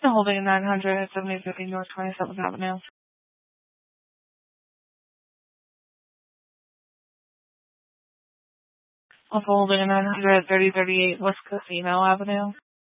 Holding 900 7050 North 27th Avenue. Also holding 900 3038 West Casino Avenue.